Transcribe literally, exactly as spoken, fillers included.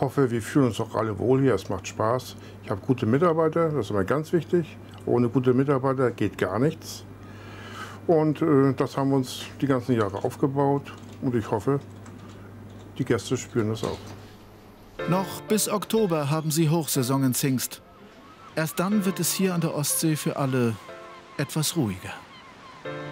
hoffe, wir fühlen uns auch alle wohl hier. Es macht Spaß. Ich habe gute Mitarbeiter, das ist immer ganz wichtig. Ohne gute Mitarbeiter geht gar nichts. Und äh, das haben wir uns die ganzen Jahre aufgebaut. Und ich hoffe, die Gäste spüren das auch. Noch bis Oktober haben sie Hochsaison in Zingst. Erst dann wird es hier an der Ostsee für alle etwas ruhiger.